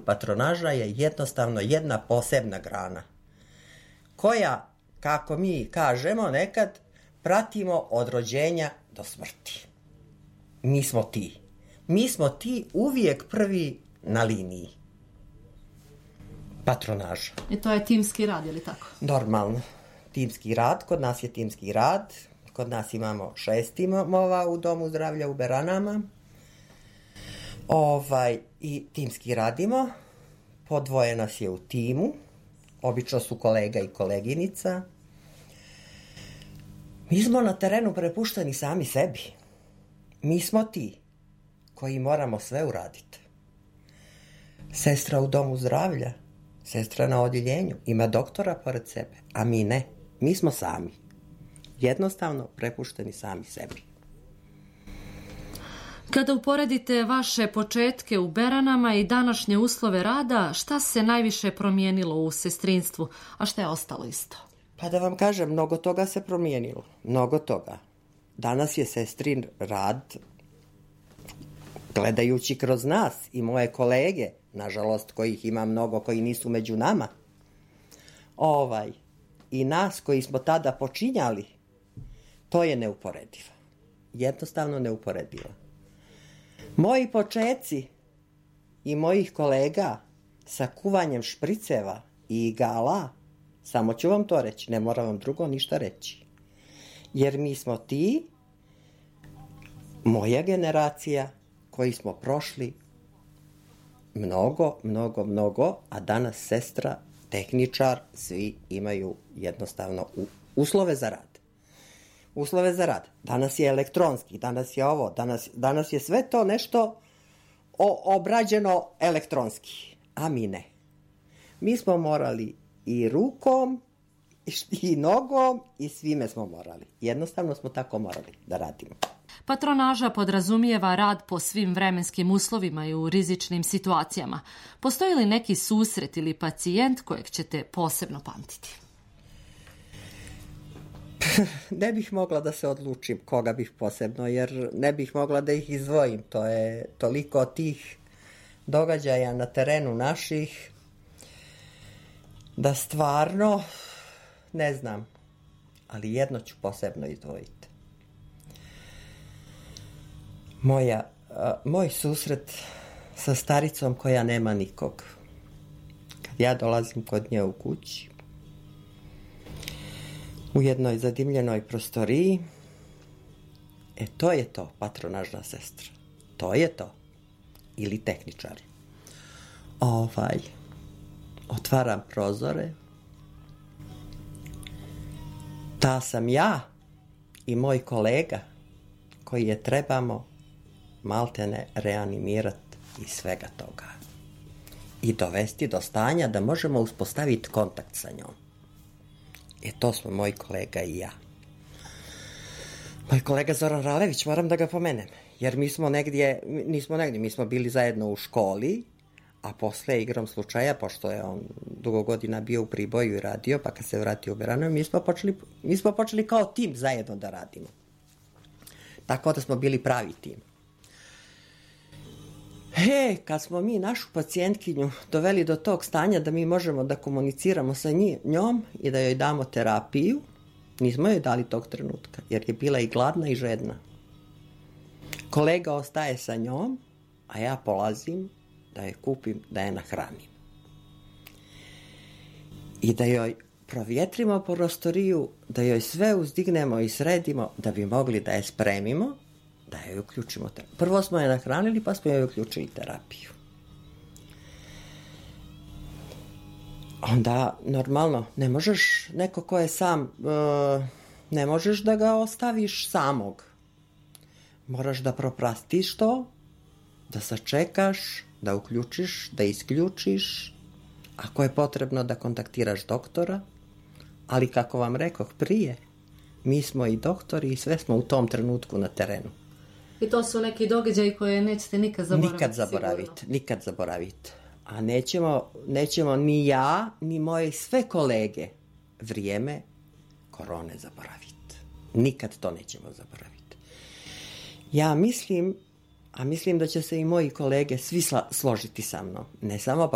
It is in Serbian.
patronaža je jednostavno jedna posebna grana koja, kako mi kažemo nekad, pratimo od rođenja do smrti. Mi smo ti. Mi smo ti uvijek prvi na liniji patronaža. I to je timski rad, je li tako? Normalno. Timski rad, kod nas je timski rad. Kod nas imamo 6 timova u Domu zdravlja u Beranama. I timski radimo. Po dvoje nas je u timu. Obično su kolega i koleginica. Mi smo na terenu prepušteni sami sebi. Mi smo ti koji moramo sve uraditi. Sestra u Domu zdravlja, sestra na odjeljenju, ima doktora pored sebe, a mi ne. Mi smo sami. Jednostavno prepušteni sami sebi. Kada uporedite vaše početke u Beranama i današnje uslove rada, šta se najviše promijenilo u sestrinstvu, a šta je ostalo isto? Pa da vam kažem, mnogo toga se promijenilo. Mnogo toga. Danas je sestrin rad, gledajući kroz nas i moje kolege, nažalost kojih ima mnogo koji nisu među nama, i nas koji smo tada počinjali, to je neuporedivo. Jednostavno neuporedivo. Moji počeci i mojih kolega sa kuvanjem špriceva i igala, samo ću vam to reći, ne moram vam drugo ništa reći. Jer mi smo ti, moja generacija, koji smo prošli mnogo, a danas sestra, tehničar, svi imaju jednostavno uslove za rad. Uslove za rad. Danas je elektronski, danas je ovo, danas je sve to nešto obrađeno elektronski, a mi ne. Mi smo morali i rukom, i nogom, i svime smo morali. Jednostavno smo tako morali da radimo. Patronaža podrazumijeva rad po svim vremenskim uslovima i u rizičnim situacijama. Postoji li neki susret ili pacijent kojeg ćete posebno pamtiti? Ne bih mogla da se odlučim koga bih posebno, jer ne bih mogla da ih izdvojim. To je toliko tih događaja na terenu naših da stvarno ne znam, ali jedno ću posebno izdvojiti. Moj susret sa staricom koja nema nikog. Kad ja dolazim kod nje u kući, u jednoj zadimljenoj prostoriji, to je to, patronažna sestra. To je to. Ili tehničar. Otvaram prozore. Ta sam ja i moj kolega koji je trebamo maltene reanimirati i svega toga. I dovesti do stanja da možemo uspostaviti kontakt sa njom. To smo moj kolega i ja. Moj kolega Zoran Ralević, moram da ga pomenem, jer mi smo bili zajedno u školi, a posle igrom slučaja, pošto je on dugo godina bio u Priboju i radio, pa kad se vratio u Beranu, mi smo počeli kao tim zajedno da radimo. Tako da smo bili pravi tim. Kad smo mi našu pacijentkinju doveli do tog stanja da mi možemo da komuniciramo sa njom i da joj damo terapiju, nismo joj dali tog trenutka, jer je bila i gladna i žedna. Kolega ostaje sa njom, a ja polazim da je kupim, da je nahranim. I da joj provjetrimo prostoriju, da joj sve uzdignemo i sredimo, da bi mogli da je spremimo, da joj uključimo terapiju. Prvo smo je nahranili, pa smo joj uključili terapiju. Onda, normalno, ne možeš, neko ko je sam, ne možeš da ga ostaviš samog. Moraš da proprastiš to, da sačekaš, da uključiš, da isključiš, ako je potrebno da kontaktiraš doktora, ali kako vam rekoh prije, mi smo i doktori i sve smo u tom trenutku na terenu. I to su neki događaji koje nećete nikad zaboraviti. Nikad zaboraviti. A nećemo ni ja, ni moje sve kolege vrijeme korone zaboraviti. Nikad to nećemo zaboraviti. Ja mislim da će se i moji kolege svi složiti sa mnom. Ne samo